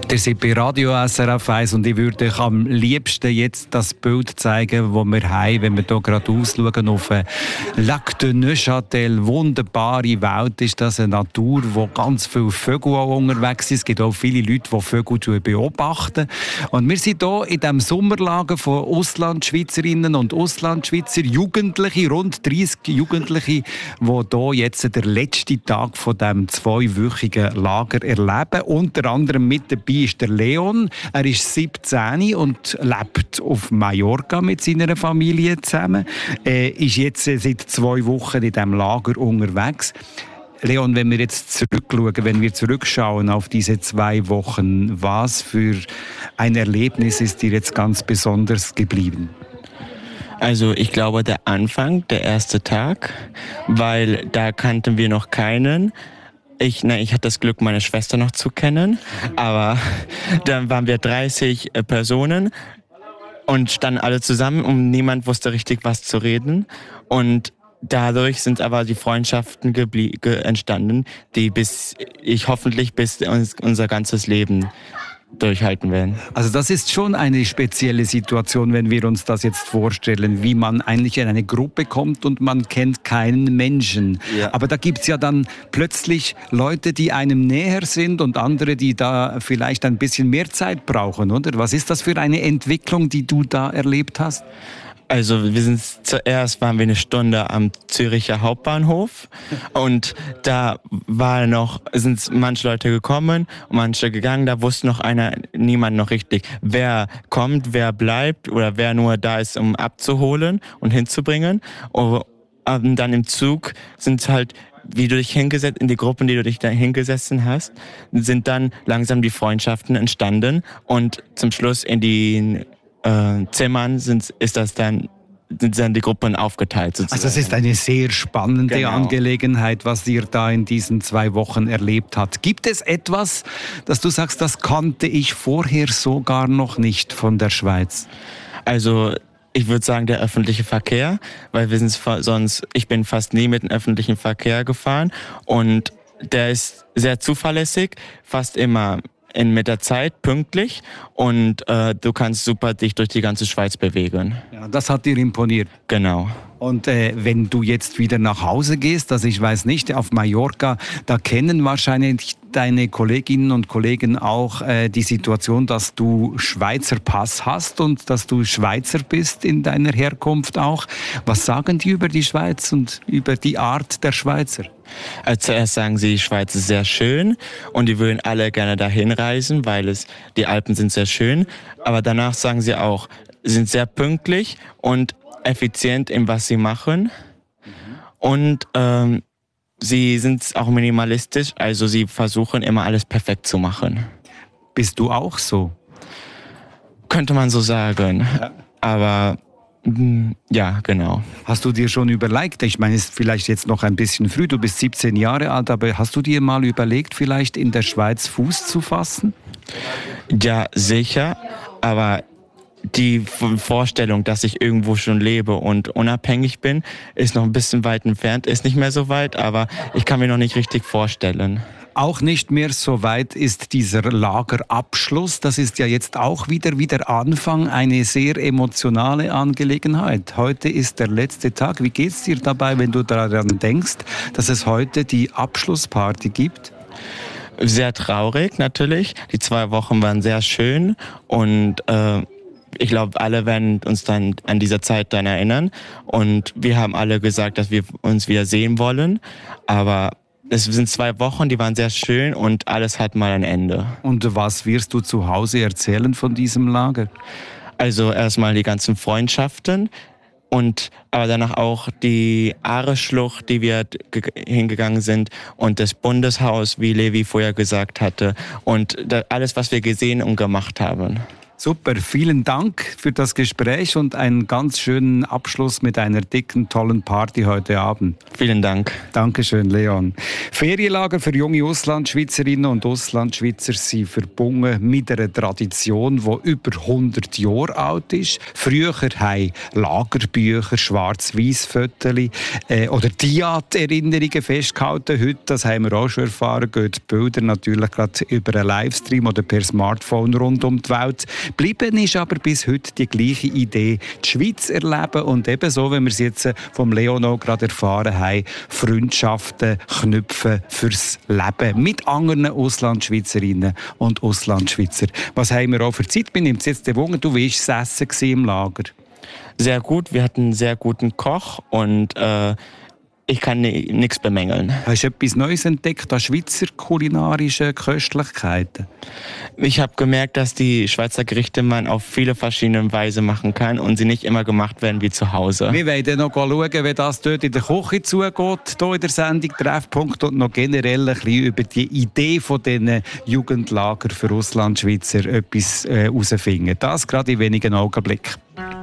Ihr seid bei Radio SRF 1 und ich würde euch am liebsten jetzt das Bild zeigen, das wir haben, wenn wir hier gerade ausschauen auf Lac de Neuchâtel. Wunderbare Welt ist das, eine Natur, wo ganz viele Vögel auch unterwegs sind. Es gibt auch viele Leute, die Vögel beobachten. Und wir sind hier in diesem Sommerlager von Auslandschweizerinnen und Auslandschweizer, Jugendliche, rund 30 Jugendliche, die hier jetzt den letzten Tag von diesem zweiwöchigen Lager erleben. Unter anderem mit dabei ist der Leon. Er ist 17 und lebt auf Mallorca mit seiner Familie zusammen. Er ist jetzt seit 2 Wochen in diesem Lager unterwegs. Leon, wenn wir jetzt zurückschauen, wenn wir zurückschauen auf diese 2 Wochen, was für ein Erlebnis ist dir jetzt ganz besonders geblieben? Also ich glaube der Anfang, der erste Tag, weil da kannten wir noch keinen. Ich hatte das Glück, meine Schwester noch zu kennen, aber dann waren wir 30 Personen und standen alle zusammen und niemand wusste richtig, was zu reden. Und dadurch sind aber die Freundschaften entstanden, die hoffentlich bis unser ganzes Leben durchhalten werden. Also das ist schon eine spezielle Situation, wenn wir uns das jetzt vorstellen, wie man eigentlich in eine Gruppe kommt und man kennt keinen Menschen. Ja. Aber da gibt es ja dann plötzlich Leute, die einem näher sind und andere, die da vielleicht ein bisschen mehr Zeit brauchen, oder? Was ist das für eine Entwicklung, die du da erlebt hast? Also waren wir eine Stunde am Züricher Hauptbahnhof und da sind manche Leute gekommen und manche gegangen, da wusste niemand noch richtig, wer kommt, wer bleibt oder wer nur da ist, um abzuholen und hinzubringen. Und dann im Zug sind halt, wie du dich hingesetzt, in die Gruppen, die du dich da hingesessen hast, sind dann langsam die Freundschaften entstanden und zum Schluss in die Zimmern sind dann die Gruppen aufgeteilt sozusagen. Also es ist eine sehr spannende Angelegenheit, was ihr da in diesen 2 Wochen erlebt habt. Gibt es etwas, das du sagst, das kannte ich vorher so gar noch nicht von der Schweiz? Ich würde sagen, der öffentliche Verkehr, weil ich bin fast nie mit dem öffentlichen Verkehr gefahren und der ist sehr zuverlässig, fast immer mit der Zeit pünktlich und du kannst super dich durch die ganze Schweiz bewegen. Ja, das hat dir imponiert. Genau. Und wenn du jetzt wieder nach Hause gehst, also ich weiß nicht, auf Mallorca, da kennen wahrscheinlich deine Kolleginnen und Kollegen auch die Situation, dass du Schweizer Pass hast und dass du Schweizer bist in deiner Herkunft auch. Was sagen die über die Schweiz und über die Art der Schweizer? Zuerst sagen sie, die Schweiz ist sehr schön und die würden alle gerne dahin reisen, weil die Alpen sind sehr schön. Aber danach sagen sie auch, sie sind sehr pünktlich und effizient in was sie machen. Und sie sind auch minimalistisch, also sie versuchen immer alles perfekt zu machen. Bist du auch so? Könnte man so sagen, ja. Aber ja, genau. Hast du dir schon überlegt, ich meine, es ist vielleicht jetzt noch ein bisschen früh, du bist 17 Jahre alt, aber hast du dir mal überlegt, vielleicht in der Schweiz Fuß zu fassen? Ja, sicher, aber die Vorstellung, dass ich irgendwo schon lebe und unabhängig bin, ist noch ein bisschen weit entfernt, ist nicht mehr so weit, aber ich kann mir noch nicht richtig vorstellen. Auch nicht mehr so weit ist dieser Lagerabschluss. Das ist ja jetzt auch wieder Anfang, eine sehr emotionale Angelegenheit. Heute ist der letzte Tag. Wie geht's dir dabei, wenn du daran denkst, dass es heute die Abschlussparty gibt? Sehr traurig natürlich. Die 2 Wochen waren sehr schön und ich glaube, alle werden uns dann an diese Zeit dann erinnern. Und wir haben alle gesagt, dass wir uns wieder sehen wollen. Aber es sind 2 Wochen, die waren sehr schön und alles hat mal ein Ende. Und was wirst du zu Hause erzählen von diesem Lager? Also erstmal die ganzen Freundschaften aber danach auch die Aare-Schlucht, die wir hingegangen sind und das Bundeshaus, wie Levi vorher gesagt hatte und alles, was wir gesehen und gemacht haben. Super, vielen Dank für das Gespräch und einen ganz schönen Abschluss mit einer dicken, tollen Party heute Abend. Vielen Dank. Dankeschön, Leon. Ferienlager für junge Auslandschweizerinnen und Auslandschweizer sind verbunden mit einer Tradition, die über 100 Jahre alt ist. Früher haben Lagerbücher, Schwarz-Weiß-Fotos oder Diat-Erinnerungen festgehalten. Heute, das haben wir auch schon erfahren, gehen die Bilder natürlich gerade über einen Livestream oder per Smartphone rund um die Welt. Bleiben ist aber bis heute die gleiche Idee, die Schweiz erleben und ebenso, wie wir es jetzt vom Leon auch gerade erfahren haben, Freundschaften knüpfen fürs Leben mit anderen Auslandschweizerinnen und Auslandschweizer. Was haben wir auch für Zeit? Mir nimmt es jetzt den Wunder, du warst das Essen im Lager. Sehr gut, wir hatten einen sehr guten Koch und ich kann nichts bemängeln. Hast du etwas Neues entdeckt an Schweizer kulinarischen Köstlichkeiten? Ich habe gemerkt, dass die Schweizer Gerichte man auf viele verschiedene Weise machen kann und sie nicht immer gemacht werden wie zu Hause. Wir werden noch schauen, wie das dort in der Küche zugeht, hier in der Sendung Treffpunkt und noch generell ein bisschen über die Idee von diesen Jugendlager für Auslandschweizer etwas herausfinden. Das gerade in wenigen Augenblicken.